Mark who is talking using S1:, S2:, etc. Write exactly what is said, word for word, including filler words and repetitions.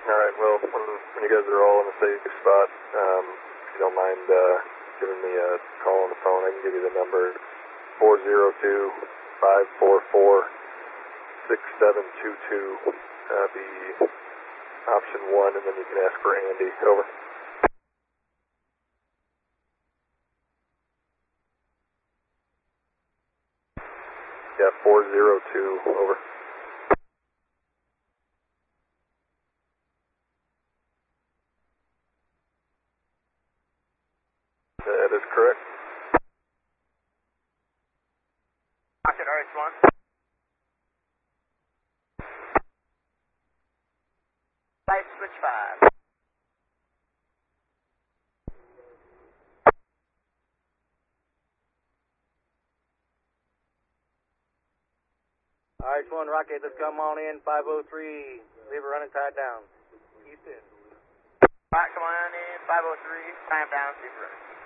S1: Alright, well, when, when you guys are all in a safe spot, um, if you don't mind uh, giving me a call on the phone, I can give you the number four zero two, five four four, six seven two two. Uh, be option one, and then you can ask for Andy. Over. Yeah, four zero two, over. That is correct.
S2: Rocket R H one. Light switch five.
S3: R H one Rocket, let's come on in, five oh three, leave her running tied down. Houston.
S2: Alright, come on in, five oh three, time down, super running.